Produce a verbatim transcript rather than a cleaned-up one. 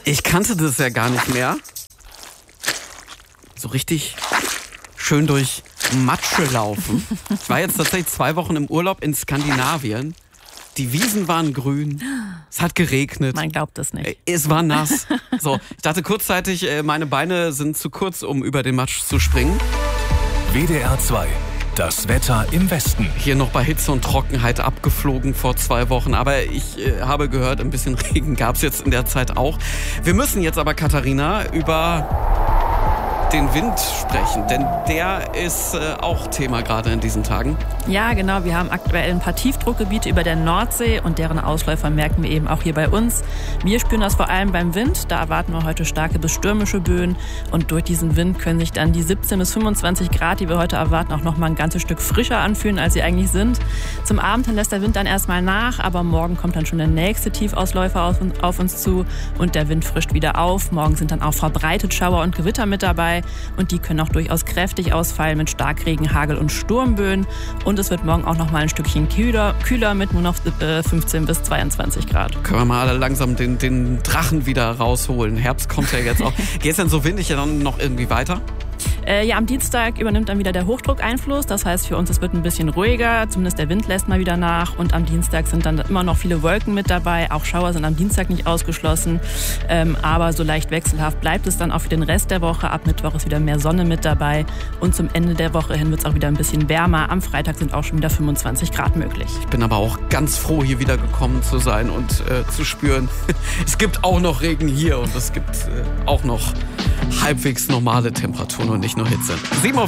Ich kannte das ja gar nicht mehr. So richtig schön durch Matsche laufen. Ich war jetzt tatsächlich zwei Wochen im Urlaub in Skandinavien. Die Wiesen waren grün, es hat geregnet. Man glaubt es nicht. Es war nass. So, ich dachte kurzzeitig, meine Beine sind zu kurz, um über den Matsch zu springen. W D R zwei, das Wetter im Westen. Hier noch bei Hitze und Trockenheit abgeflogen vor zwei Wochen. Aber ich äh, habe gehört, ein bisschen Regen gab es jetzt in der Zeit auch. Wir müssen jetzt aber, Katharina, über den Wind sprechen, denn der ist äh, auch Thema gerade in diesen Tagen. Ja, genau. Wir haben aktuell ein paar Tiefdruckgebiete über der Nordsee und deren Ausläufer merken wir eben auch hier bei uns. Wir spüren das vor allem beim Wind. Da erwarten wir heute starke bis stürmische Böen und durch diesen Wind können sich dann die siebzehn bis fünfundzwanzig Grad, die wir heute erwarten, auch noch mal ein ganzes Stück frischer anfühlen, als sie eigentlich sind. Zum Abend hin lässt der Wind dann erstmal nach, aber morgen kommt dann schon der nächste Tiefausläufer auf, auf uns zu und der Wind frischt wieder auf. Morgen sind dann auch verbreitet Schauer und Gewitter mit dabei. Und die können auch durchaus kräftig ausfallen mit Starkregen, Hagel und Sturmböen. Und es wird morgen auch noch mal ein Stückchen kühler, kühler mit nur noch fünfzehn bis zweiundzwanzig Grad. Können wir mal alle langsam den, den Drachen wieder rausholen. Herbst kommt ja jetzt auch. Geht es denn so windig ja dann noch irgendwie weiter? Äh, ja, am Dienstag übernimmt dann wieder der Hochdruck Einfluss. Das heißt für uns, es wird ein bisschen ruhiger. Zumindest der Wind lässt mal wieder nach. Und am Dienstag sind dann immer noch viele Wolken mit dabei. Auch Schauer sind am Dienstag nicht ausgeschlossen. Ähm, aber so leicht wechselhaft bleibt es dann auch für den Rest der Woche. Ab Mittwoch ist wieder mehr Sonne mit dabei. Und zum Ende der Woche hin wird es auch wieder ein bisschen wärmer. Am Freitag sind auch schon wieder fünfundzwanzig Grad möglich. Ich bin aber auch ganz froh, hier wieder gekommen zu sein und äh, zu spüren, es gibt auch noch Regen hier und es gibt äh, auch noch halbwegs normale Temperaturen und nicht nur Hitze. sieben